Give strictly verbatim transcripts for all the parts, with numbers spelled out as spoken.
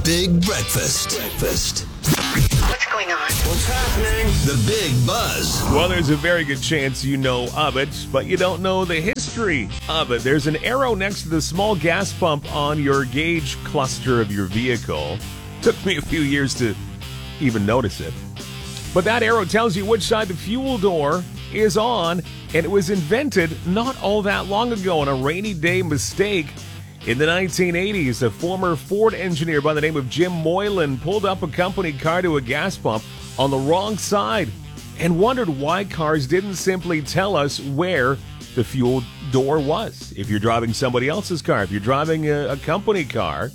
Big Breakfast. Breakfast. What's going on? What's happening? The Big Buzz. Well, there's a very good chance you know of it, but you don't know the history of it. There's an arrow next to the small gas pump on your gauge cluster of your vehicle. Took me a few years to even notice it. But that arrow tells you which side the fuel door is on, and it was invented not all that long ago on a rainy day mistake. In the nineteen eighties, a former Ford engineer by the name of Jim Moylan pulled up a company car to a gas pump on the wrong side and wondered why cars didn't simply tell us where the fuel door was. If you're driving somebody else's car, if you're driving a, a company car,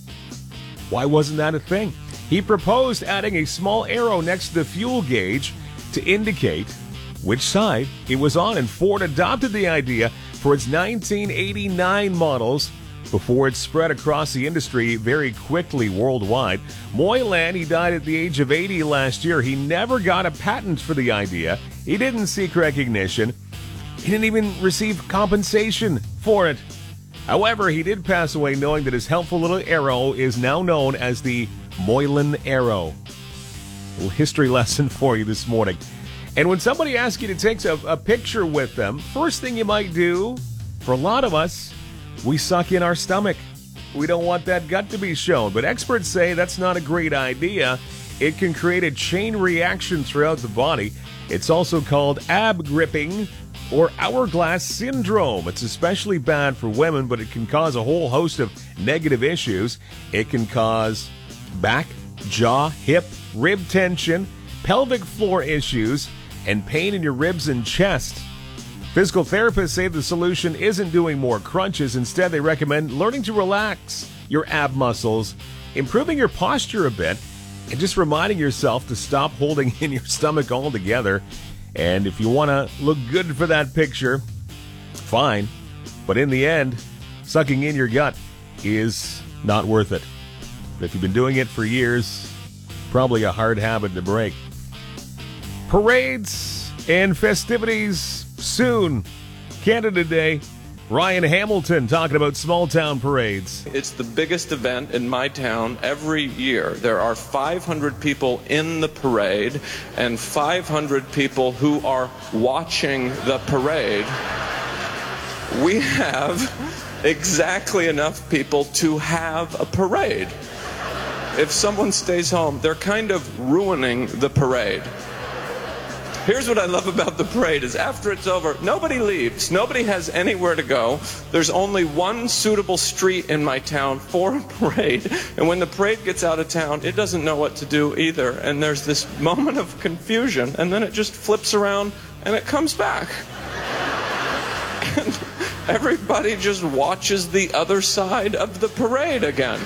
why wasn't that a thing? He proposed adding a small arrow next to the fuel gauge to indicate which side it was on, and Ford adopted the idea for its nineteen eighty-nine models before it spread across the industry very quickly worldwide. Moylan, he died at the age of eighty last year. He never got a patent for the idea. He didn't seek recognition. He didn't even receive compensation for it. However, he did pass away knowing that his helpful little arrow is now known as the Moylan Arrow. A little history lesson for you this morning. And when somebody asks you to take a, a picture with them, first thing you might do, for a lot of us, we suck in our stomach. We don't want that gut to be shown. But experts say that's not a great idea. It can create a chain reaction throughout the body. It's also called ab gripping or hourglass syndrome. It's especially bad for women, but it can cause a whole host of negative issues. It can cause back, jaw, hip, rib tension, pelvic floor issues, and pain in your ribs and chest. Physical therapists say the solution isn't doing more crunches. Instead, they recommend learning to relax your ab muscles, improving your posture a bit, and just reminding yourself to stop holding in your stomach altogether. And if you want to look good for that picture, fine. But in the end, sucking in your gut is not worth it. But if you've been doing it for years, probably a hard habit to break. Parades and festivities soon. Canada Day. Ryan Hamilton talking about small town parades. It's the biggest event in my town every year. There are five hundred people in the parade and five hundred people who are watching the parade. We have exactly enough people to have a parade. If someone stays home, they're kind of ruining the parade. Here's what I love about the parade is after it's over, nobody leaves. Nobody has anywhere to go. There's only one suitable street in my town for a parade. And when the parade gets out of town, it doesn't know what to do either. And there's this moment of confusion, and then it just flips around and it comes back. And everybody just watches the other side of the parade again.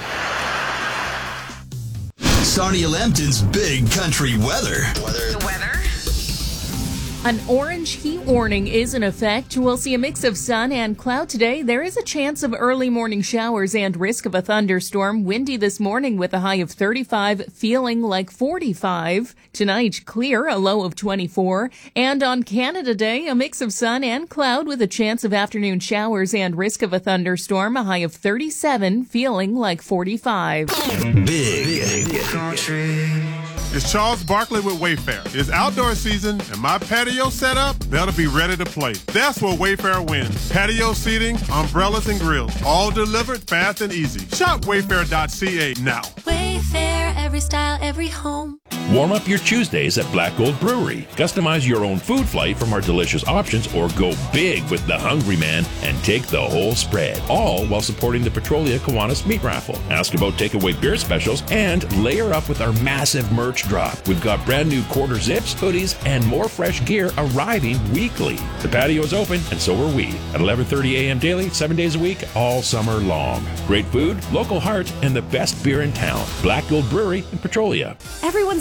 Sonia Lambton's Big Country Weather. The weather? An orange heat warning is in effect. We'll see a mix of sun and cloud today. There is a chance of early morning showers and risk of a thunderstorm. Windy this morning with a high of thirty-five, feeling like forty-five. Tonight, clear, a low of twenty-four. And on Canada Day, a mix of sun and cloud with a chance of afternoon showers and risk of a thunderstorm. A high of thirty-seven, feeling like forty-five. Big, Big Country. It's Charles Barkley with Wayfair. It's outdoor season, and my patio set up, they'll be ready to play. That's where Wayfair wins. Patio seating, umbrellas, and grills. All delivered fast and easy. Shop wayfair dot c a now. Wayfair, every style, every home. Warm up your Tuesdays at Black Gold Brewery. Customize your own food flight from our delicious options or go big with the Hungry Man and take the whole spread. All while supporting the Petrolia Kiwanis Meat Raffle. Ask about takeaway beer specials and layer up with our massive merch drop. We've got brand new quarter zips, hoodies, and more fresh gear arriving weekly. The patio is open and so are we. At eleven thirty a.m. daily, seven days a week, all summer long. Great food, local heart, and the best beer in town. Black Gold Brewery in Petrolia. Everyone's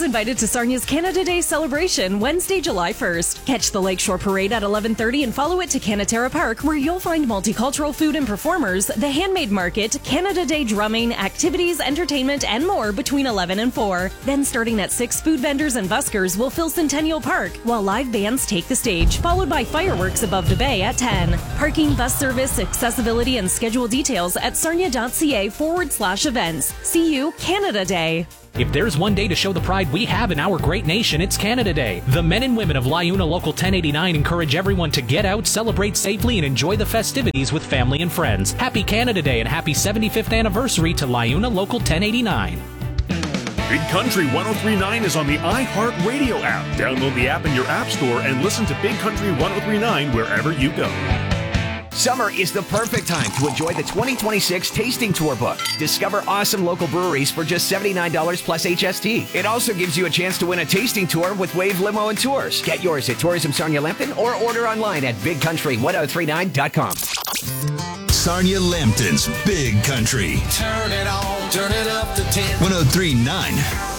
Everyone's invited to Sarnia's Canada Day celebration Wednesday, July first. Catch the Lakeshore Parade at eleven thirty and follow it to Canatera Park, where you'll find multicultural food and performers, the handmade market, Canada Day drumming, activities, entertainment, and more between eleven and four. Then starting at six, food vendors and buskers will fill Centennial Park, while live bands take the stage, followed by fireworks above the bay at ten. Parking, bus service, accessibility, and schedule details at sarnia.ca forward slash events. See you Canada Day. If there's one day to show the pride we have in our great nation, it's Canada Day. The men and women of LiUNA Local ten eighty-nine encourage everyone to get out, celebrate safely, and enjoy the festivities with family and friends. Happy Canada Day and happy seventy-fifth anniversary to LiUNA Local ten eighty-nine. Big Country one oh three point nine is on the iHeartRadio app. Download the app in your app store and listen to Big Country one oh three point nine wherever you go. Summer is the perfect time to enjoy the twenty twenty-six Tasting Tour book. Discover awesome local breweries for just seventy-nine dollars plus H S T. It also gives you a chance to win a tasting tour with Wave Limo and Tours. Get yours at Tourism Sarnia Lambton or order online at big country one oh three nine dot com. Sarnia Lambton's Big Country. Turn it on, turn it up to ten. one oh three point nine